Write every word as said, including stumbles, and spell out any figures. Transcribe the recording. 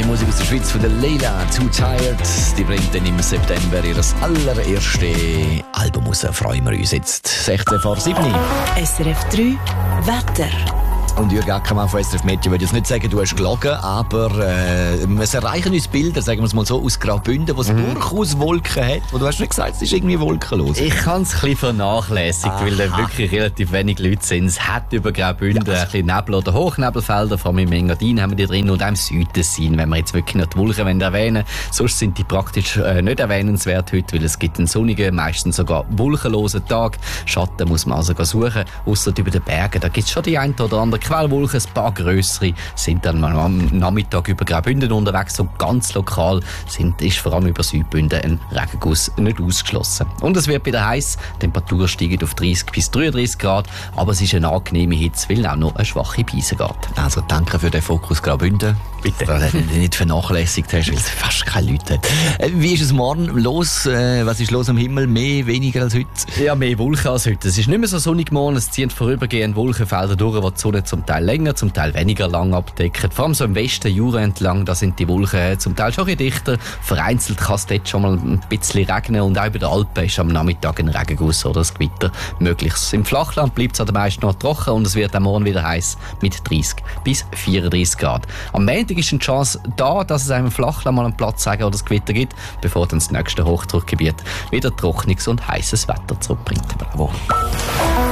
Musik aus der Schweiz von der Leila, Too Tired. Die bringt dann im September ihr allererste Album raus. Freuen wir uns jetzt. sechzehn vor sieben. S R F drei Wetter. Und Jürg Ackermann von S R F Meteo würde jetzt nicht sagen, du hast gelogen, aber äh, es erreichen uns Bilder, sagen wir es mal so, aus Graubünden, wo es mhm. durchaus Wolken hat. Wo du hast nicht gesagt, es ist irgendwie wolkenlos. Ich habe es ein bisschen vernachlässigt, Aha. weil da wirklich relativ wenig Leute sind. Es hat über Graubünden ja, also. ein bisschen Nebel- oder Hochnebelfelder, vor allem im Engadin haben wir die drin und auch im Südtessin, wenn wir jetzt wirklich noch die Wolken erwähnen. Sonst sind die praktisch äh, nicht erwähnenswert heute, weil es gibt einen sonnigen, meistens sogar wolkenlosen Tag. Schatten muss man also suchen, ausser über den Bergen. Da gibt es schon die ein oder andere Quellwolken, ein paar grössere sind dann am Nachmittag über Graubünden unterwegs und ganz lokal sind, ist vor allem über Südbünden ein Regenguss nicht ausgeschlossen. Und es wird wieder heiß, die Temperatur steigt auf dreißig bis dreiunddreißig Grad, aber es ist eine angenehme Hitze, weil auch noch eine schwache Brise geht. Also danke für den Fokus Graubünden. Bitte. Dass du nicht vernachlässigt hast, weil es fast keine Leute hat. Wie ist es morgen los? Was ist los am Himmel? Mehr, weniger als heute? Ja, mehr Wolken als heute. Es ist nicht mehr so sonnig morgen, es ziehen vorübergehend Wolkenfelder durch, die die Sonne zum Teil länger, zum Teil weniger lang abdecken. Vor allem so im Westen, Jura entlang, da sind die Wolken zum Teil schon ein bisschen dichter. Vereinzelt kann es dort schon mal ein bisschen regnen und auch über den Alpen ist am Nachmittag ein Regenguss oder ein Gewitter möglich. Im Flachland bleibt es an den meisten noch trocken und es wird am Morgen wieder heiß mit dreißig bis vierunddreißig Grad. Am Montag ist eine Chance da, dass es einem im Flachland mal einen Platz sagen oder das Gewitter gibt, bevor dann das nächste Hochdruckgebiet wieder trockenes und heißes Wetter zurückbringt. Bravo.